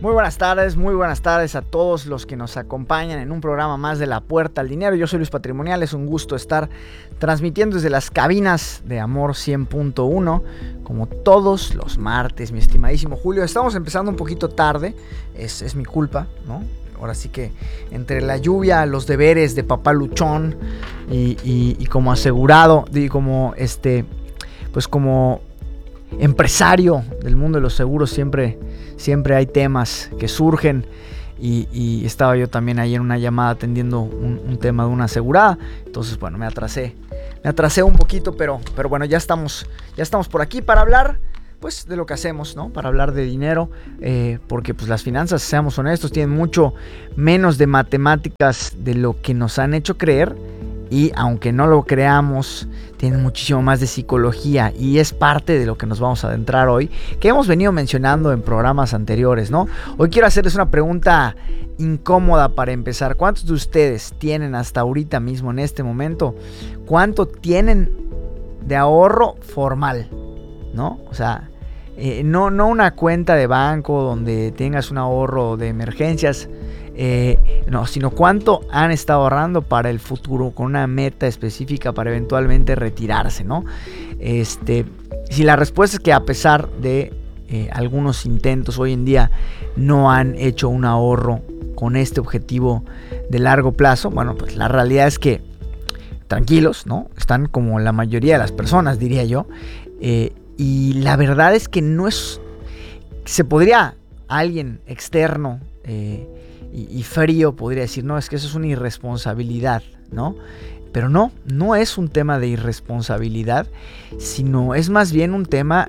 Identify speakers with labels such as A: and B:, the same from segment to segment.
A: Muy buenas tardes a todos los que nos acompañan en un programa más de La Puerta al Dinero. Yo soy Luis Patrimonial, es un gusto estar transmitiendo desde las cabinas de Amor 100.1, como todos los martes, mi estimadísimo Julio. Estamos empezando un poquito tarde, es mi culpa, ¿no? Ahora sí que entre la lluvia, los deberes de papá luchón y como asegurado, como empresario del mundo de los seguros, siempre hay temas que surgen y estaba yo también ahí en una llamada atendiendo un tema de una asegurada. Entonces, bueno, me atrasé un poquito, pero bueno, ya estamos por aquí para hablar pues de lo que hacemos, ¿no? Para hablar de dinero, porque pues las finanzas, seamos honestos, tienen mucho menos de matemáticas de lo que nos han hecho creer. Y aunque no lo creamos, tienen muchísimo más de psicología y es parte de lo que nos vamos a adentrar hoy, que hemos venido mencionando en programas anteriores, ¿no? Hoy quiero hacerles una pregunta incómoda para empezar. ¿Cuántos de ustedes tienen hasta ahorita mismo, en este momento, cuánto tienen de ahorro formal, ¿no? O sea, no una cuenta de banco donde tengas un ahorro de emergencias, no, sino cuánto han estado ahorrando para el futuro con una meta específica para eventualmente retirarse, ¿no? Si la respuesta es que a pesar de algunos intentos hoy en día no han hecho un ahorro con este objetivo de largo plazo, bueno, pues la realidad es que tranquilos, ¿no? Están como la mayoría de las personas, diría yo, y la verdad es que no es, se podría alguien externo y frío podría decir, no, es que eso es una irresponsabilidad, ¿no? Pero no es un tema de irresponsabilidad, sino es más bien un tema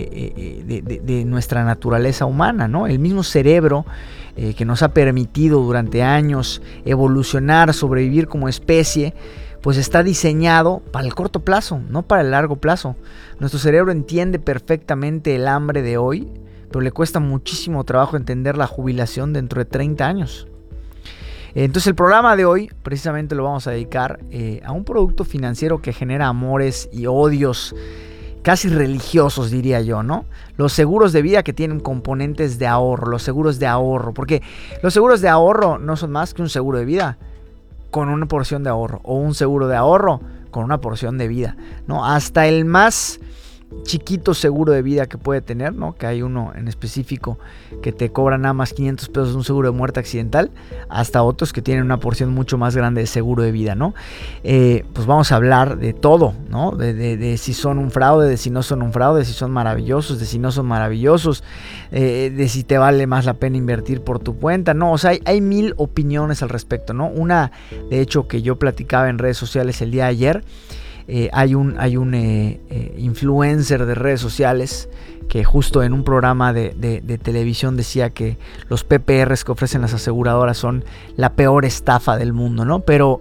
A: de nuestra naturaleza humana, ¿no? El mismo cerebro que nos ha permitido durante años evolucionar, sobrevivir como especie, pues está diseñado para el corto plazo, no para el largo plazo. Nuestro cerebro entiende perfectamente el hambre de hoy, pero le cuesta muchísimo trabajo entender la jubilación dentro de 30 años. Entonces el programa de hoy precisamente lo vamos a dedicar a un producto financiero que genera amores y odios casi religiosos, diría yo, ¿no? Los seguros de vida que tienen componentes de ahorro, los seguros de ahorro, porque los seguros de ahorro no son más que un seguro de vida con una porción de ahorro, o un seguro de ahorro con una porción de vida, ¿no? Hasta el más chiquito seguro de vida que puede tener, ¿no? Que hay uno en específico que te cobra nada más 500 pesos de un seguro de muerte accidental, hasta otros que tienen una porción mucho más grande de seguro de vida, ¿no? Pues vamos a hablar de todo, ¿no? De si son un fraude, de si no son un fraude, de si son maravillosos, de si no son maravillosos, de si te vale más la pena invertir por tu cuenta, ¿no? O sea, hay mil opiniones al respecto, ¿no? Una, de hecho, que yo platicaba en redes sociales el día de ayer. Hay un influencer de redes sociales que justo en un programa de televisión decía que los PPRs que ofrecen las aseguradoras son la peor estafa del mundo, ¿no? Pero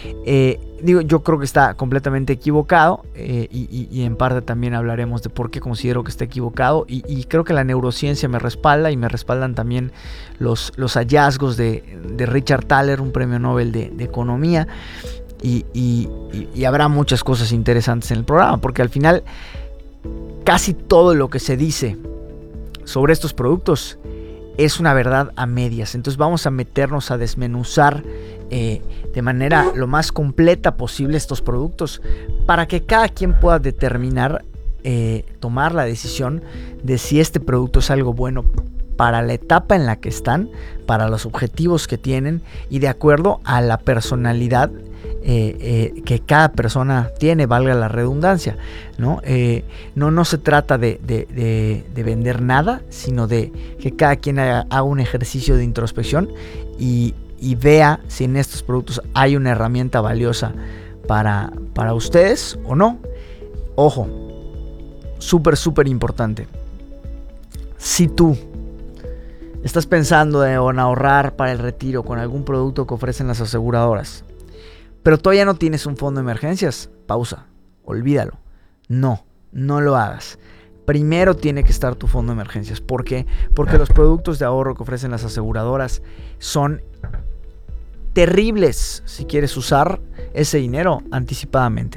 A: yo creo que está completamente equivocado, y en parte también hablaremos de por qué considero que está equivocado, y creo que la neurociencia me respalda y me respaldan también los hallazgos de Richard Thaler, un premio Nobel de economía. Y habrá muchas cosas interesantes en el programa, porque al final casi todo lo que se dice sobre estos productos es una verdad a medias. Entonces vamos a meternos a desmenuzar de manera lo más completa posible estos productos para que cada quien pueda determinar, tomar la decisión de si este producto es algo bueno para la etapa en la que están, para los objetivos que tienen y de acuerdo a la personalidad que cada persona tiene, valga la redundancia, ¿no? No se trata de vender nada, sino de que cada quien haga un ejercicio de introspección y vea si en estos productos hay una herramienta valiosa para ustedes o no. Ojo, súper importante. Si tú estás pensando en ahorrar para el retiro con algún producto que ofrecen las aseguradoras, pero todavía no tienes un fondo de emergencias, pausa, olvídalo. No lo hagas. Primero tiene que estar tu fondo de emergencias. ¿Por qué? Porque los productos de ahorro que ofrecen las aseguradoras son terribles si quieres usar ese dinero anticipadamente.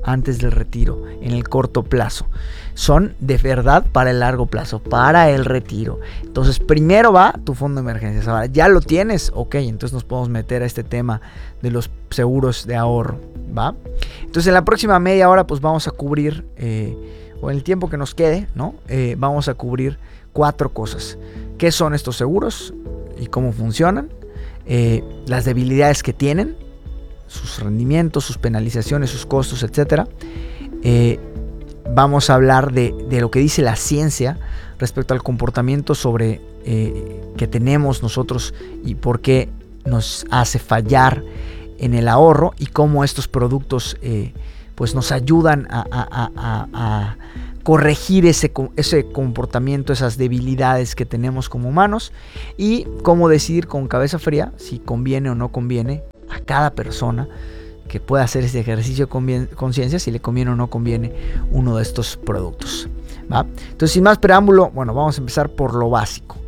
A: antes del retiro, en el corto plazo. Son de verdad para el largo plazo, para el retiro. Entonces, primero va tu fondo de emergencias. Ahora, ¿ya lo tienes? Ok, entonces nos podemos meter a este tema de los seguros de ahorro, ¿va? Entonces, en la próxima media hora, pues vamos a cubrir, o en el tiempo que nos quede, ¿no? Vamos a cubrir 4 cosas. ¿Qué son estos seguros y cómo funcionan? Las debilidades que tienen, sus rendimientos, sus penalizaciones, sus costos, etcétera. Vamos a hablar de lo que dice la ciencia respecto al comportamiento sobre que tenemos nosotros y por qué nos hace fallar en el ahorro y cómo estos productos pues nos ayudan a corregir ese comportamiento, esas debilidades que tenemos como humanos, y cómo decidir con cabeza fría si conviene o no conviene a cada persona que pueda hacer este ejercicio de conciencia, si le conviene o no conviene uno de estos productos, ¿va? Entonces, sin más preámbulo, bueno, vamos a empezar por lo básico.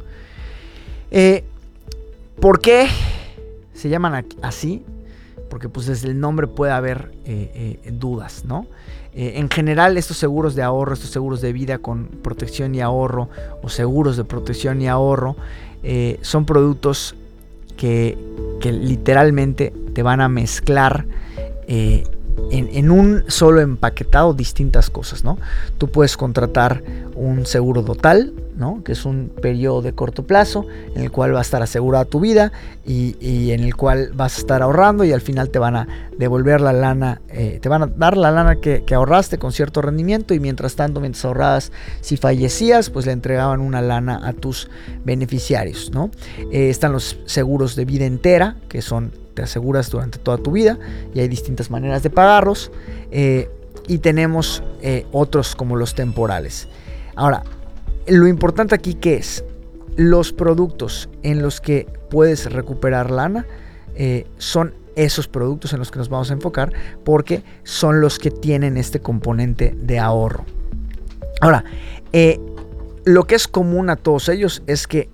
A: ¿Por qué se llaman así? Porque pues desde el nombre puede haber dudas, ¿no? En general, estos seguros de ahorro, estos seguros de vida con protección y ahorro, o seguros de protección y ahorro, son productos que literalmente te van a mezclar en un solo empaquetado distintas cosas, ¿no? Tú puedes contratar un seguro total, ¿no? Que es un periodo de corto plazo en el cual va a estar asegurada tu vida y en el cual vas a estar ahorrando, y al final te van a devolver la lana, te van a dar la lana que ahorraste con cierto rendimiento, y mientras tanto, mientras ahorrabas, si fallecías, pues le entregaban una lana a tus beneficiarios, ¿no? Están los seguros de vida entera, que son, te aseguras durante toda tu vida, y hay distintas maneras de pagarlos, y tenemos otros como los temporales. Ahora, lo importante aquí, ¿qué es? Los productos en los que puedes recuperar lana son esos productos en los que nos vamos a enfocar, porque son los que tienen este componente de ahorro. Ahora, lo que es común a todos ellos es que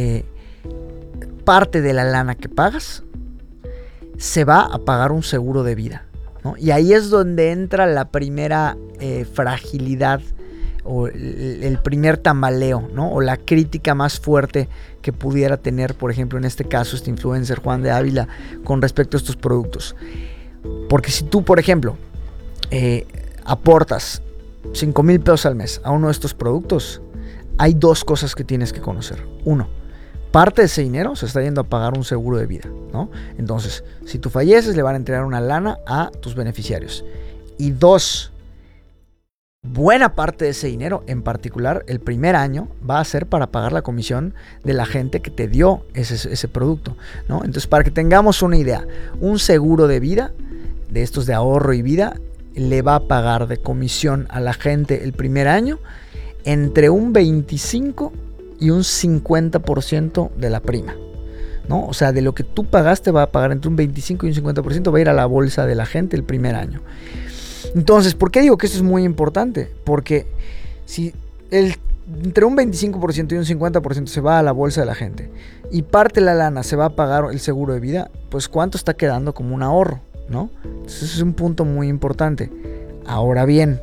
A: parte de la lana que pagas se va a pagar un seguro de vida, ¿no? Y ahí es donde entra la primera fragilidad, o el primer tambaleo, ¿no? O la crítica más fuerte que pudiera tener, por ejemplo, en este caso, este influencer Juan de Ávila con respecto a estos productos. Porque si tú, por ejemplo, aportas 5,000 pesos al mes a uno de estos productos, hay 2 cosas que tienes que conocer. 1, parte de ese dinero se está yendo a pagar un seguro de vida, ¿no? Entonces, si tú falleces, le van a entregar una lana a tus beneficiarios. Y 2, buena parte de ese dinero, en particular el primer año, va a ser para pagar la comisión de la gente que te dio ese producto, ¿no? Entonces, para que tengamos una idea, un seguro de vida, de estos de ahorro y vida, le va a pagar de comisión a la gente el primer año entre un 25 y un 50% de la prima, ¿no? O sea, de lo que tú pagaste va a pagar entre un 25 y un 50%, va a ir a la bolsa de la gente el primer año. Entonces, ¿por qué digo que esto es muy importante? Porque si entre un 25% y un 50% se va a la bolsa de la gente y parte de la lana se va a pagar el seguro de vida, pues ¿cuánto está quedando como un ahorro, ¿no? Entonces, ese es un punto muy importante. Ahora bien,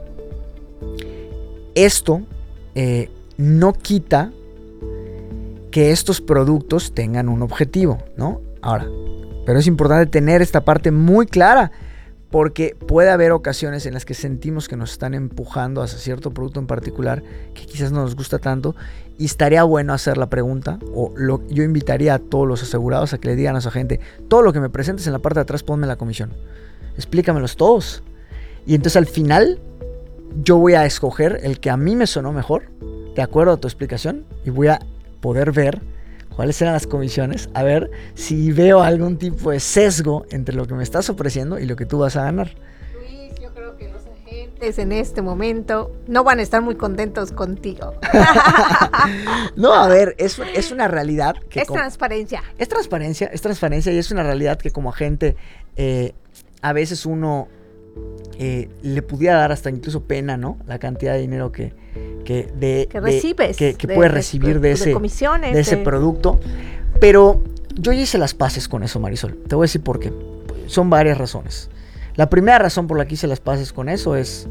A: esto no quita que estos productos tengan un objetivo, ¿no? Ahora, pero es importante tener esta parte muy clara, porque puede haber ocasiones en las que sentimos que nos están empujando hacia cierto producto en particular que quizás no nos gusta tanto, y estaría bueno hacer la pregunta, yo invitaría a todos los asegurados a que le digan a su agente: todo lo que me presentes en la parte de atrás, ponme la comisión, explícamelos todos, y entonces al final yo voy a escoger el que a mí me sonó mejor, de acuerdo a tu explicación, y voy a poder ver cuáles eran las comisiones, a ver si veo algún tipo de sesgo entre lo que me estás ofreciendo y lo que tú vas a ganar.
B: Luis, yo creo que los agentes en este momento no van a estar muy contentos contigo.
A: No, a ver, es una realidad que
B: es transparencia.
A: Es transparencia, y es una realidad que como agente a veces uno le pudiera dar hasta incluso pena, ¿no? La cantidad de dinero que
B: recibes,
A: que puedes recibir de ese producto. Pero yo ya hice las paces con eso, Marisol. Te voy a decir por qué. Son varias razones. La primera razón por la que hice las paces con eso es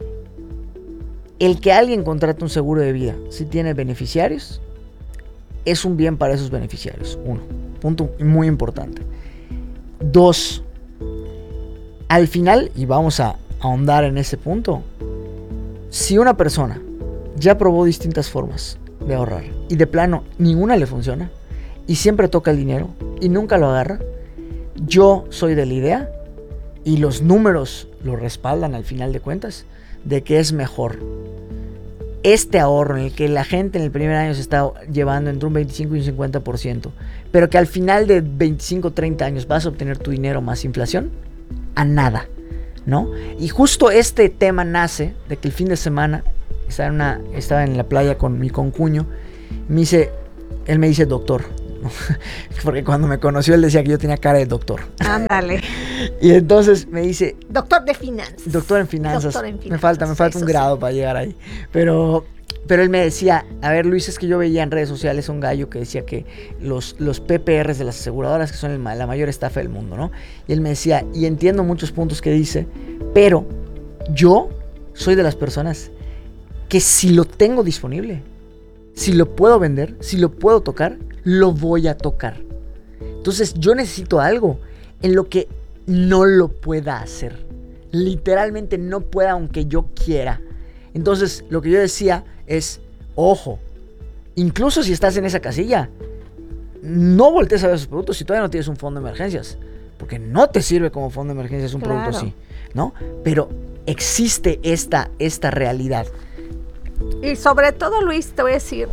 A: el que alguien contrate un seguro de vida, si tiene beneficiarios, es un bien para esos beneficiarios. 1, punto muy importante. 2, al final, y vamos a ahondar en ese punto, si una persona ya probó distintas formas de ahorrar y de plano ninguna le funciona y siempre toca el dinero y nunca lo agarra, yo soy de la idea, y los números lo respaldan al final de cuentas, de que es mejor este ahorro en el que la gente en el primer año se está llevando entre un 25 y un 50%, pero que al final de 25 o 30 años vas a obtener tu dinero más inflación, a nada, ¿no? Y justo este tema nace de que el fin de semana estaba en la playa con mi concuño, él me dice doctor, porque cuando me conoció él decía que yo tenía cara de doctor.
B: Ándale.
A: Y entonces me dice...
B: Doctor de finanzas.
A: Doctor en finanzas. Me falta un grado para llegar ahí. Pero él me decía, a ver Luis, es que yo veía en redes sociales un gallo que decía que los PPRs de las aseguradoras, que son la mayor estafa del mundo, ¿no? Y él me decía, y entiendo muchos puntos que dice, pero yo soy de las personas que si lo tengo disponible, si lo puedo vender, si lo puedo tocar, lo voy a tocar. Entonces yo necesito algo en lo que no lo pueda hacer. Literalmente no pueda aunque yo quiera. Entonces lo que yo decía es, ojo, incluso si estás en esa casilla, no voltees a ver esos productos si todavía no tienes un fondo de emergencias, porque no te sirve como fondo de emergencias un producto así, ¿no? Pero existe esta realidad.
B: Y sobre todo, Luis, te voy a decir,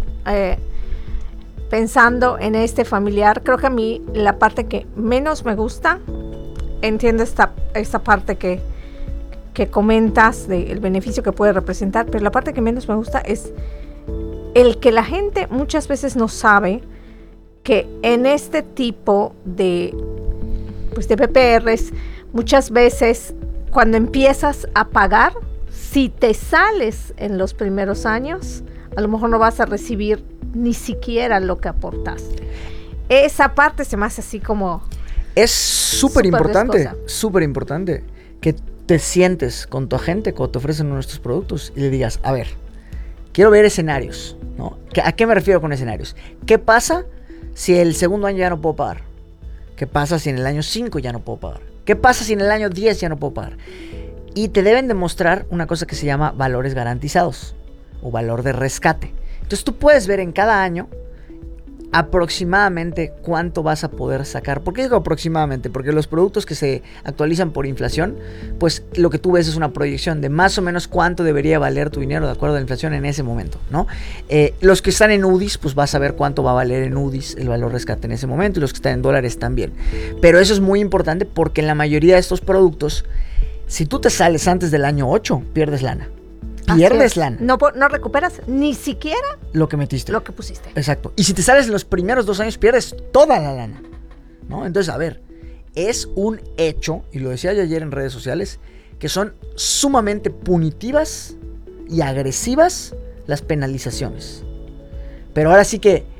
B: pensando en este familiar, creo que a mí la parte que menos me gusta, entiendo esta parte que comentas del beneficio que puede representar, pero la parte que menos me gusta es el que la gente muchas veces no sabe que en este tipo de PPRs, muchas veces cuando empiezas a pagar, si te sales en los primeros años, a lo mejor no vas a recibir ni siquiera lo que aportaste. Esa parte se me hace así como...
A: Es súper importante que te sientes con tu agente cuando te ofrecen uno de estos productos y le digas, a ver, quiero ver escenarios, ¿no? ¿A qué me refiero con escenarios? ¿Qué pasa si el segundo año ya no puedo pagar? ¿Qué pasa si en el año 5 ya no puedo pagar? ¿Qué pasa si en el año 10 ya no puedo pagar? Y te deben demostrar una cosa que se llama valores garantizados o valor de rescate. Entonces tú puedes ver en cada año aproximadamente cuánto vas a poder sacar. ¿Por qué digo aproximadamente? Porque los productos que se actualizan por inflación, pues lo que tú ves es una proyección de más o menos cuánto debería valer tu dinero de acuerdo a la inflación en ese momento, ¿no? Los que están en UDIs, pues vas a ver cuánto va a valer en UDIs el valor rescate en ese momento, y los que están en dólares también. Pero eso es muy importante porque en la mayoría de estos productos, si tú te sales antes del año 8, pierdes lana. Pierdes lana.
B: No recuperas ni siquiera
A: lo que metiste.
B: Lo que pusiste.
A: Exacto. Y si te sales en los primeros 2 años, pierdes toda la lana, ¿no? Entonces, a ver, es un hecho, y lo decía yo ayer en redes sociales, que son sumamente punitivas y agresivas las penalizaciones. Pero ahora sí que,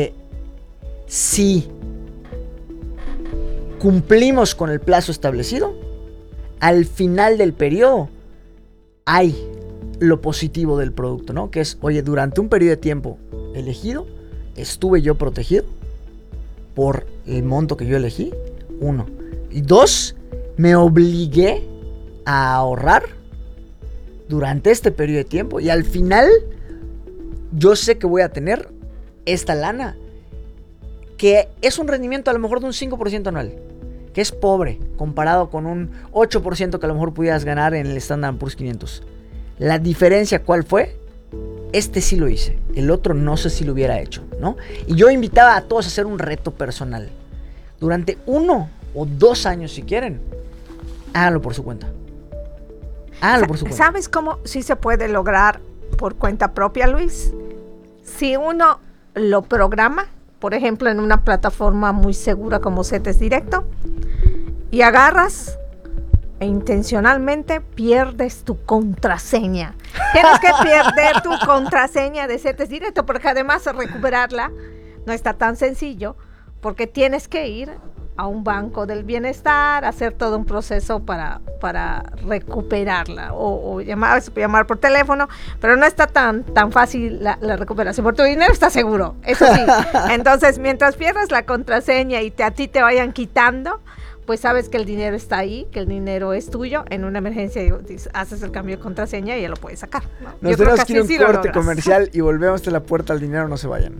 A: si cumplimos con el plazo establecido, al final del periodo hay lo positivo del producto, ¿no? Que es, oye, durante un periodo de tiempo elegido, estuve yo protegido por el monto que yo elegí, 1. Y 2, me obligué a ahorrar durante este periodo de tiempo y al final yo sé que voy a tener esta lana, que es un rendimiento a lo mejor de un 5% anual, que es pobre comparado con un 8% que a lo mejor pudieras ganar en el Standard & Poor's 500. La diferencia, ¿cuál fue? Este sí lo hice, el otro no sé si lo hubiera hecho, ¿no? Y yo invitaba a todos a hacer un reto personal. Durante 1 o 2 años, si quieren, háganlo por su cuenta. Háganlo por su cuenta.
B: ¿Sabes cómo sí se puede lograr por cuenta propia, Luis? Si uno lo programa, por ejemplo, en una plataforma muy segura como CETES Directo, y agarras e intencionalmente pierdes tu contraseña. Tienes que perder tu contraseña de CETES Directo, porque además recuperarla no está tan sencillo, porque tienes que ir a un banco del bienestar, hacer todo un proceso para recuperarla o llamar por teléfono, pero no está tan fácil la recuperación. Por tu dinero está seguro, eso sí. Entonces, mientras pierdas la contraseña y a ti te vayan quitando, pues sabes que el dinero está ahí, que el dinero es tuyo. En una emergencia haces el cambio de contraseña y ya lo puedes sacar, ¿no?
A: Nos tenemos que ir a un corte comercial y volvemos a la puerta al dinero, no se vayan.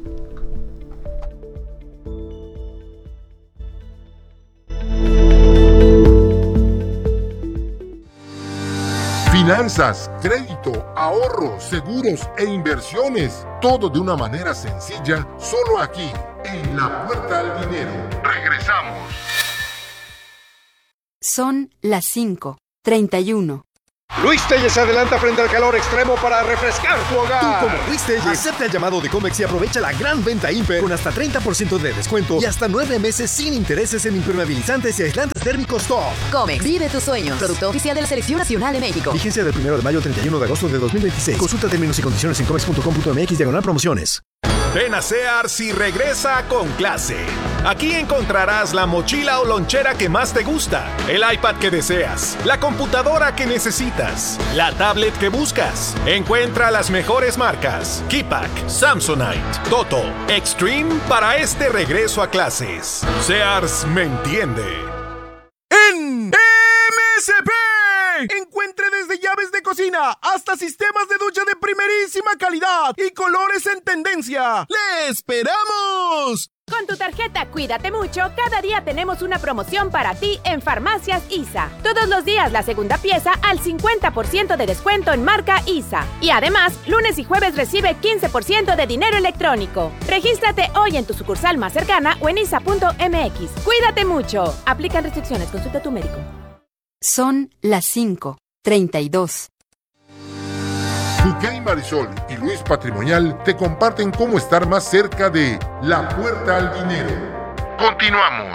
C: Finanzas, crédito, ahorros, seguros e inversiones. Todo de una manera sencilla, solo aquí, en La Puerta al Dinero. Regresamos.
D: Son las 5:31.
E: Luis Telles se adelanta frente al calor extremo para refrescar tu hogar.
F: Tú, como Luis Telles, acepta el llamado de Comex y aprovecha la gran venta Imper con hasta 30% de descuento y hasta 9 meses sin intereses en impermeabilizantes y aislantes térmicos top.
G: Comex, vive tus sueños. Producto oficial de la Selección Nacional de México.
F: Vigencia del 1 de mayo al 31 de agosto de 2026. Consulta términos y condiciones en comex.com.mx/promociones.
H: Ven a Sears y regresa con clase. Aquí encontrarás la mochila o lonchera que más te gusta, el iPad que deseas, la computadora que necesitas, la tablet que buscas. Encuentra las mejores marcas: Keypack, Samsonite, Toto, Extreme para este regreso a clases. Sears me entiende.
I: En MSP encuentre desde llaves de cocina hasta sistemas de ducha de primerísima calidad y colores en tendencia. ¡Le esperamos!
J: Con tu tarjeta Cuídate Mucho, cada día tenemos una promoción para ti en Farmacias ISA. Todos los días la segunda pieza al 50% de descuento en marca ISA. Y además, lunes y jueves recibe 15% de dinero electrónico. Regístrate hoy en tu sucursal más cercana o en isa.mx. Cuídate mucho. Aplican restricciones. Consulta a tu médico.
D: Son las 5:32.
C: Duque y Marisol y Luis Patrimonial te comparten cómo estar más cerca de La Puerta al Dinero. Continuamos.